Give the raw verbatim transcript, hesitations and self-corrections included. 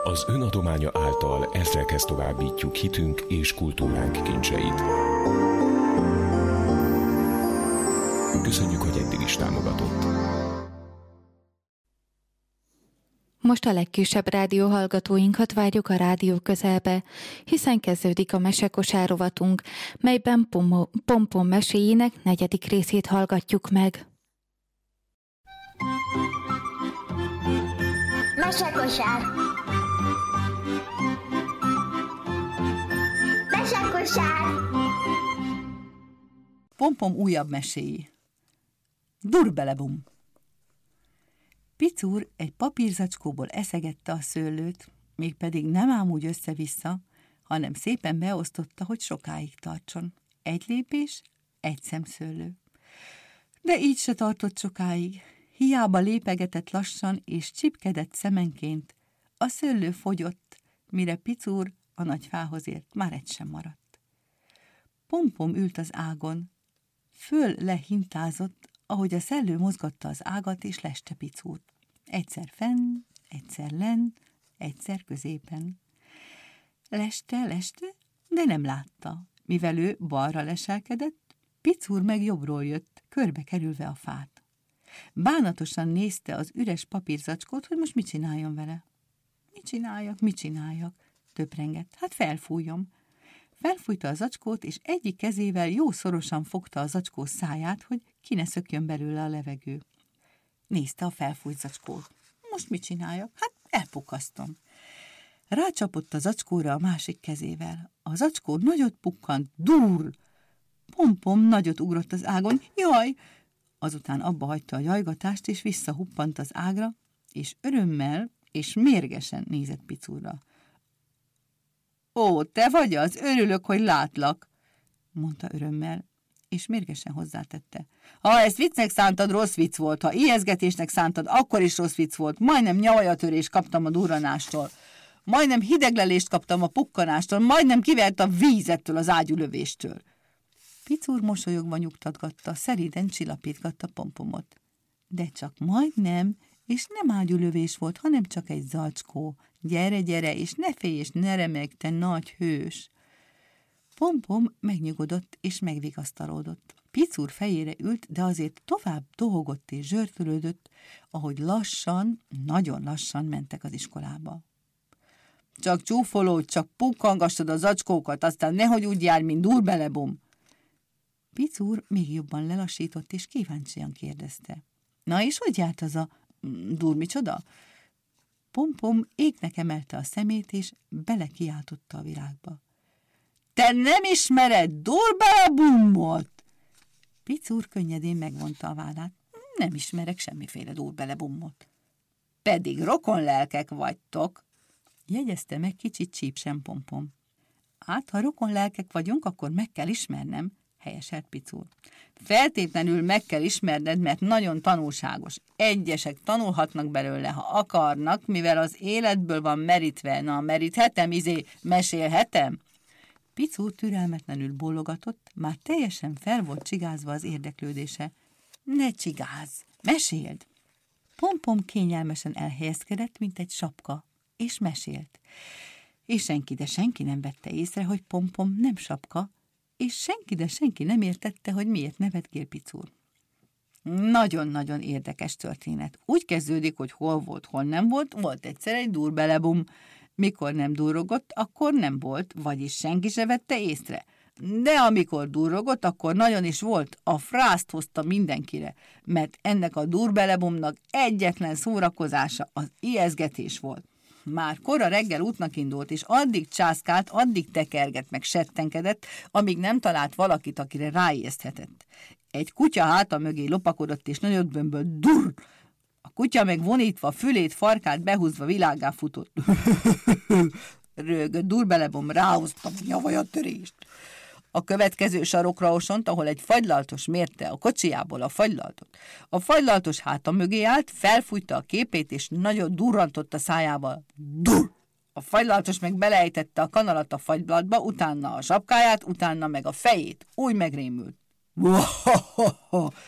Az önadománya által ezrekhez továbbítjuk hitünk és kultúránk kincseit. Köszönjük, hogy eddig is támogatott. Most a legkisebb rádióhallgatóinkat várjuk a rádió közelbe, hiszen kezdődik a mesekosár rovatunk, melyben Pompom meséjének negyedik részét hallgatjuk meg. Mesekosár. Mesekosár. Pompom újabb meséi. Durbelebum. Picúr egy papírzacskóból eszegette a szőlőt, mégpedig nem ám úgy össze-vissza, hanem szépen beosztotta, hogy sokáig tartson. Egy lépés, egy szemszőlő. De így se tartott sokáig. Hiába lépegetett lassan és csipkedett szemenként. A szőlő fogyott, mire Picúr a nagy fához ért, már egy sem maradt. Pompom ült az ágon. Föl lehintázott, ahogy a szellő mozgatta az ágat, és leste Picúrt. Egyszer fenn, egyszer lenn, egyszer középen. Leste, leste, de nem látta. Mivel ő balra leselkedett, Picúr meg jobbról jött, körbe kerülve a fát. Bánatosan nézte az üres papírzacskót, hogy most mit csináljon vele. Mit csináljak, mit csináljak? Töprengett. Hát felfújjam. Felfújta a zacskót, és egyik kezével jó szorosan fogta a zacskó száját, hogy ki ne szökjön belőle a levegő. Nézte a felfújt zacskót. Most mit csináljak? Hát elpukasztom. Rácsapott a zacskóra a másik kezével. A zacskó nagyot pukkant. Durr! Pompom nagyot ugrott az ágon. Jaj! Azután abba hagyta a jajgatást, és visszahuppant az ágra, és örömmel és mérgesen nézett Picúrra. Ó, te vagy az? Örülök, hogy látlak, mondta örömmel, és mérgesen hozzátette. Ha ezt viccnek szántad, rossz vicc volt, ha ijeszgetésnek szántad, akkor is rossz vicc volt. Majdnem nyavajatörést kaptam a durranástól, majdnem hideglelést kaptam a pukkanástól, majdnem kivert a vízettől az ágyulövéstől. Picúr mosolyogva nyugtatgatta, szeriden csillapítgatta Pompomot. De csak majdnem, és nem ágyulövés volt, hanem csak egy zacskó. Gyere, gyere, és ne félj, és ne remegj, te nagy hős! Pompom megnyugodott, és megvigasztalódott. Picúr fejére ült, de azért tovább dohogott és zsörtölődött, ahogy lassan, nagyon lassan mentek az iskolába. Csak csúfolódj, csak pukkangassad a zacskókat, aztán nehogy úgy járj, mint Durbelebum! Picúr még jobban lelassított, és kíváncsian kérdezte. Na és hogy járt az a dur micsoda? Pompom égnek emelte a szemét, és belekiáltotta a világba. Te nem ismered Durbelebumot? Picúr könnyedén megvonta a vállát. Nem ismerek semmiféle Durbelebumot. Pedig rokonlelkek vagytok, jegyezte meg kicsit csípsen Pompom. Hát, ha rokonlelkek vagyunk, akkor meg kell ismernem, helyeselt Picúr. Feltétlenül meg kell ismerned, mert nagyon tanulságos. Egyesek tanulhatnak belőle, ha akarnak, mivel az életből van merítve. Na, meríthetem, izé, mesélhetem? Picúr türelmetlenül bólogatott, már teljesen fel volt csigázva az érdeklődése. Ne csigázz, meséld! Pompom kényelmesen elhelyezkedett, mint egy sapka, és mesélt. És senki, de senki nem vette észre, hogy Pompom nem sapka, és senki, de senki nem értette, hogy miért nevetgél Picúr. Nagyon-nagyon érdekes történet. Úgy kezdődik, hogy hol volt, hol nem volt, volt egyszer egy Durbelebum. Mikor nem durrogott, akkor nem volt, vagyis senki se vette észre. De amikor durrogott, akkor nagyon is volt, a frászt hozta mindenkire, mert ennek a Durbelebumnak egyetlen szórakozása az ijeszgetés volt. Már kora reggel útnak indult, és addig császkált, addig tekergett, meg settenkedett, amíg nem talált valakit, akire ráijeszthetett. Egy kutya háta mögé lopakodott, és nagyot bömbölt, durr! A kutya meg vonítva, fülét, farkát behúzva világgá futott. Rögött Durbelebum, ráhoztam a nyavajatörést. A következő sarokra osont, ahol egy fagylaltos mérte a kocsijából a fagylaltot. A fagylaltos háta mögé állt, felfújta a képét, és nagyon durrantott a szájával. Durr! A fagylaltos meg beleejtette a kanalat a fagylaltba, utána a sapkáját, utána meg a fejét. Úgy megrémült.